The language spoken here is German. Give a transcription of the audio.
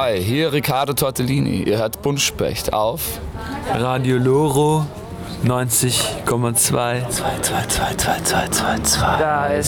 Hi, hier Riccardo Tortellini. Ihr hört Buntspecht auf Radio Loro 90,2. Da ist